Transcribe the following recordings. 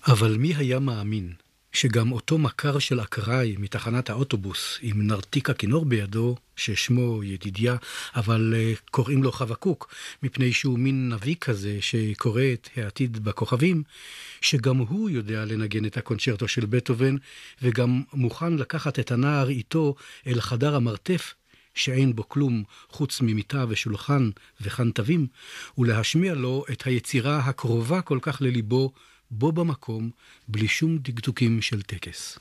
אבל מי היה מאמין שגם אותו מכר של אקראי מתחנת האוטובוס עם נרתיק הכינור בידו, ששמו ידידיה, אבל קוראים לו חבקוק, מפני שהוא מין נביא כזה שקורא את העתיד בכוכבים, שגם הוא יודע לנגן את הקונצ'רטו של בטהובן, וגם מוכן לקחת את הנער איתו אל חדר המרתף, שאין בו כלום חוץ ממיטה ושולחן וחנתבים, ולהשמיע לו את היצירה הקרובה כל כך לליבו, בו במקום, בלי שום דקדוקים של טקס.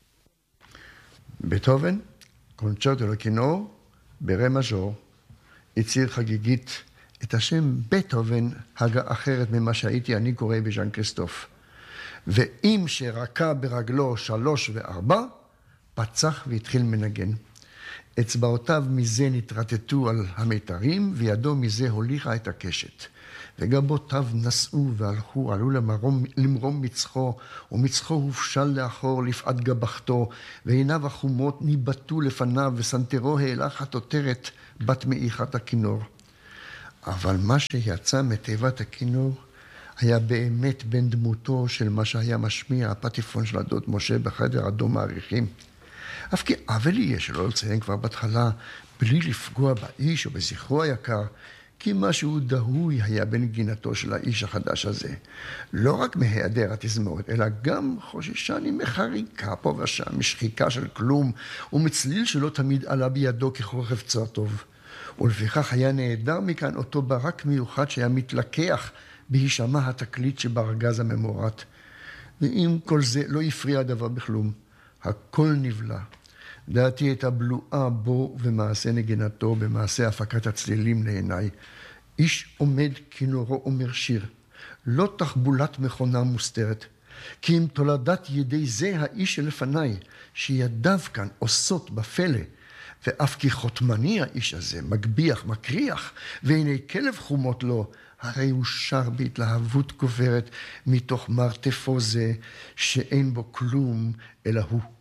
בטהובן, קונצ'רטו לכינור, ברה מז'ור, הציר חגיגית את השם בטהובן, הגה אחרת ממה שהייתי אני קורא בז'אן כריסטוף. ואם שרקע ברגלו 3 ו4, פצח והתחיל מנגן. אצבעותיו מזה נתרטטו על המיתרים, וידו מזה הוליכה את הקשת. וגבותיו נסעו והלכו, עלו למרום מצחו, ומצחו הופשל לאחור לפעת גבחתו, ועיניו החומות ניבטו לפניו, וסנטרו העלה חטוטרת בת מאיחת הכינור. אבל מה שיצא מתיבת הכינור, היה באמת בין דמותו של מה שהיה משמיע הפטיפון של הדוד משה בחדר אדום מעריכים. אף כי עוול יהיה שלא לציין כבר בהתחלה, בלי לפגוע באיש או בזכרו היקר, כי משהו דהוי היה בנגינתו של האיש החדש הזה. לא רק מהיעדר התזמורת, אלא גם חוששני מחריקה פה ושם, משחיקה של כלום, ומצליל שלא תמיד עלה בידו ככוכב צר טוב. ולפיכך היה נהדר מכאן אותו ברק מיוחד שהיה מתלקח בהישמע התקליט שבארגז הממורת. ואם כל זה לא הפריע דבר בכלום, הכל נבלע. דעתי את הבלועה בו ומעשה נגינתו, במעשה הפקת הצלילים לעיניי. איש עומד כינורו אומר שיר, לא תחבולת מכונה מוסתרת, כי אם תולדת ידי זה האיש שלפניי, שידיו כאן עושות בפלא, ואף כי חותמני האיש הזה, מגביח, מקריח, והנה כלב חומות לו, הרי הוא שר בהתלהבות גוברת מתוך מרתפו זה, שאין בו כלום אלא הוא.